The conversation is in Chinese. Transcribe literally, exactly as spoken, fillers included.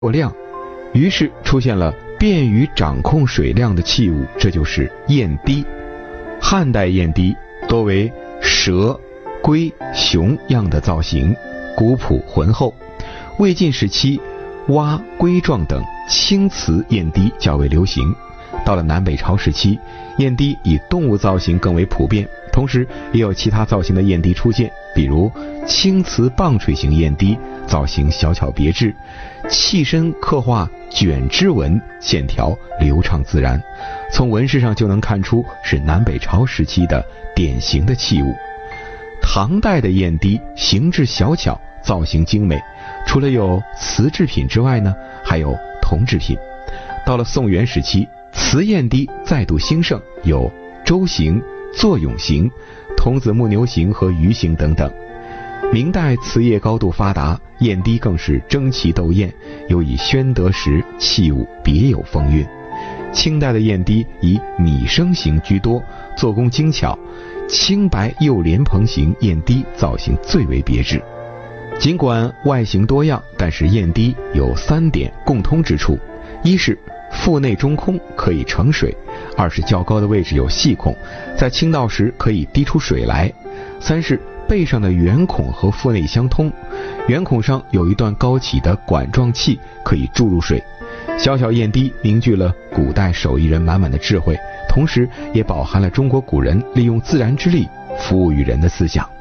过量，于是出现了便于掌控水量的器物，这就是砚滴。汉代砚滴多为蛇、龟、熊样的造型，古朴浑厚。魏晋时期，蛙、龟状等青瓷砚滴较为流行。到了南北朝时期，砚滴以动物造型更为普遍，同时也有其他造型的砚滴出现，比如青瓷棒槌形砚滴，造型小巧别致，器身刻画卷枝纹，线条流畅自然，从纹饰上就能看出是南北朝时期的典型的器物。唐代的砚滴形制小巧，造型精美，除了有瓷制品之外呢，还有铜制品。到了宋元时期，瓷砚滴再度兴盛，有舟形、作俑形、童子木牛形和鱼形等等。明代瓷业高度发达，砚滴更是争奇斗艳，尤以宣德时器物别有风韵。清代的砚滴以米生形居多，做工精巧，青白釉莲蓬形砚滴造型最为别致。尽管外形多样，但是砚滴有三点共通之处：一是腹内中空，可以盛水；二是较高的位置有细孔，在倾倒时可以滴出水来；三是背上的圆孔和腹内相通，圆孔上有一段高起的管状器，可以注入水。小小砚滴凝聚了古代手艺人满满的智慧，同时也饱含了中国古人利用自然之力服务于人的思想。